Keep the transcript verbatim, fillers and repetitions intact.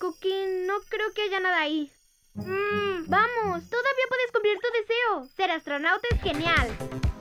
Cookie, no creo que haya nada ahí. Mm, vamos, todavía puedes cumplir tu deseo. Ser astronauta es genial.